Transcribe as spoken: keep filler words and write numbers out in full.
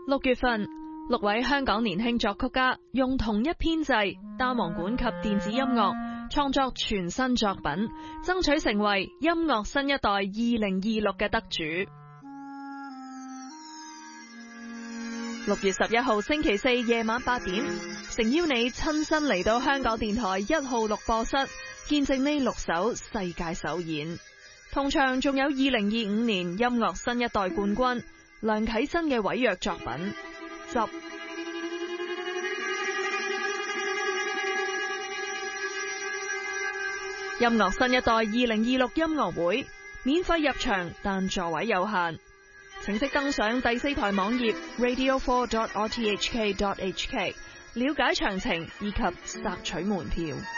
六月份，六位香港年輕作曲家用同一編制、單簧管及電子音樂創作全新作品，爭取成為音樂新一代二零二六嘅得主。六月十一號星期四夜晚八點，誠邀你親身嚟到香港電台一號錄播室，見證呢六首世界首演。同場仲有二零二五年音樂新一代冠軍梁啟珍嘅委約作品《執》。音樂新一代二零二六音樂會免費入場，但座位有限，請即登上第四台網頁 radio four dot r t h k dot h k 了解詳情以及索取門票。